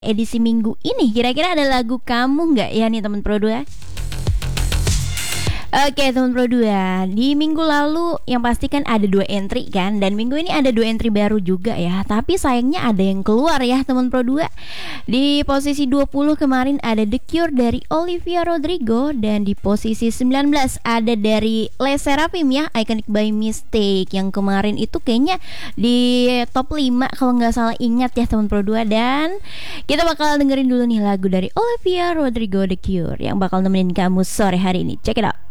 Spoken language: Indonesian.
edisi minggu ini. Kira-kira ada lagu kamu nggak ya nih teman Pro 2? Oke teman Pro 2, di minggu lalu yang pasti kan ada 2 entry kan, dan minggu ini ada 2 entry baru juga ya. Tapi sayangnya ada yang keluar ya teman Pro 2. Di posisi 20 kemarin ada The Cure dari Olivia Rodrigo, dan di posisi 19 ada dari Les Seraphim ya, Iconic by Mistake, yang kemarin itu kayaknya di top 5 kalau nggak salah ingat ya teman Pro 2. Dan kita bakal dengerin dulu nih lagu dari Olivia Rodrigo The Cure yang bakal nemenin kamu sore hari ini. Check it out.